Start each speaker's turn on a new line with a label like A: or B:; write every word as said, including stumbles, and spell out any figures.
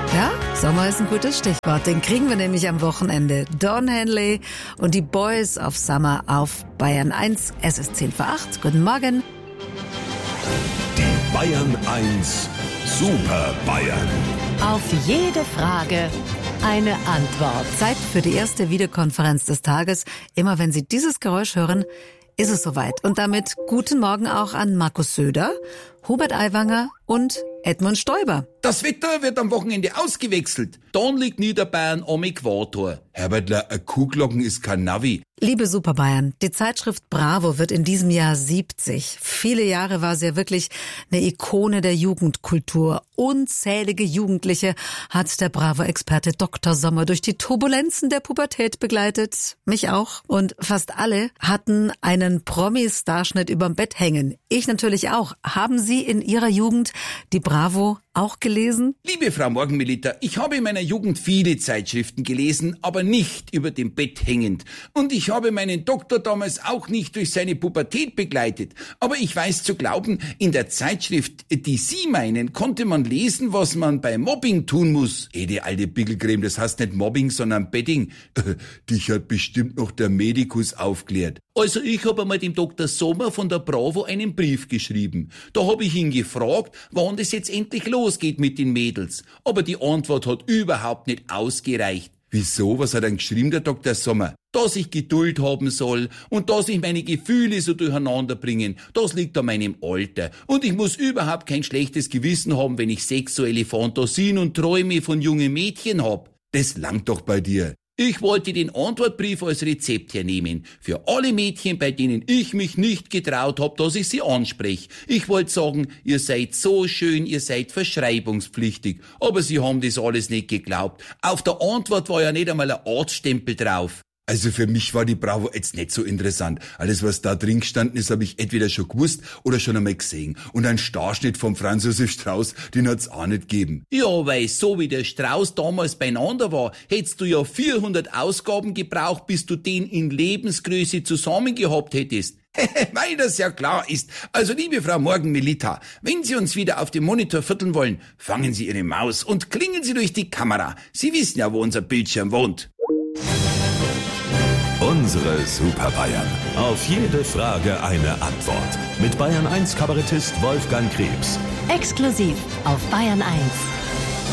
A: Ja, Sommer ist ein gutes Stichwort. Den kriegen wir nämlich am Wochenende. Don Henley und die Boys of Summer auf Bayern eins. Es ist zehn vor acht. Guten Morgen.
B: Die Bayern eins Super Bayern.
C: Auf jede Frage eine Antwort.
A: Zeit für die erste Videokonferenz des Tages. Immer wenn Sie dieses Geräusch hören, ist es soweit. Und damit guten Morgen auch an Markus Söder, Hubert Aiwanger und Edmund Stoiber.
D: Das Wetter wird am Wochenende ausgewechselt. Dann liegt Niederbayern am Äquator. Herbertler, ein Kuhglocken ist kein Navi.
A: Liebe Super Bayern, die Zeitschrift Bravo wird in diesem Jahr siebzig. Viele Jahre war sie ja wirklich eine Ikone der Jugendkultur. Unzählige Jugendliche hat der Bravo-Experte Doktor Sommer durch die Turbulenzen der Pubertät begleitet. Mich auch. Und fast alle hatten einen Promi-Starschnitt überm Bett hängen. Ich natürlich auch. Haben Sie in Ihrer Jugend die Bravo auch gelesen?
D: Liebe Frau Morgenmiliter, ich habe in meiner Jugend viele Zeitschriften gelesen, aber nicht über dem Bett hängend. Und ich habe meinen Doktor damals auch nicht durch seine Pubertät begleitet. Aber ich weiß zu glauben, in der Zeitschrift, die Sie meinen, konnte man lesen, was man bei Mobbing tun muss. Hey, die alte Pickelcreme, das heißt nicht Mobbing, sondern Bedding. Dich hat bestimmt noch der Medikus aufklärt. Also ich habe einmal dem Doktor Sommer von der Bravo einen Brief geschrieben. Da habe ich ihn gefragt, wann das jetzt endlich losgeht mit den Mädels. Aber die Antwort hat überhaupt nicht ausgereicht. Wieso? Was hat er geschrieben, der Doktor Sommer? Dass ich Geduld haben soll und dass ich meine Gefühle so durcheinander bringen, das liegt an meinem Alter. Und ich muss überhaupt kein schlechtes Gewissen haben, wenn ich sexuelle Fantasien und Träume von jungen Mädchen hab. Das langt doch bei dir. Ich wollte den Antwortbrief als Rezept hernehmen. Für alle Mädchen, bei denen ich mich nicht getraut hab, dass ich sie anspreche. Ich wollte sagen, ihr seid so schön, ihr seid verschreibungspflichtig. Aber sie haben das alles nicht geglaubt. Auf der Antwort war ja nicht einmal ein Arztstempel drauf. Also für mich war die Bravo jetzt nicht so interessant. Alles, was da drin gestanden ist, habe ich entweder schon gewusst oder schon einmal gesehen. Und ein Starschnitt vom Franz Josef Strauß, den hat's auch nicht gegeben. Ja, weil so wie der Strauß damals beieinander war, hättest du ja vierhundert Ausgaben gebraucht, bis du den in Lebensgröße zusammengehabt hättest. Weil das ja klar ist. Also liebe Frau Morgenmilita, wenn Sie uns wieder auf dem Monitor vierteln wollen, fangen Sie Ihre Maus und klingen Sie durch die Kamera. Sie wissen ja, wo unser Bildschirm wohnt.
B: Unsere Super Bayern. Auf jede Frage eine Antwort. Mit Bayern eins Kabarettist Wolfgang Krebs.
C: Exklusiv auf Bayern eins.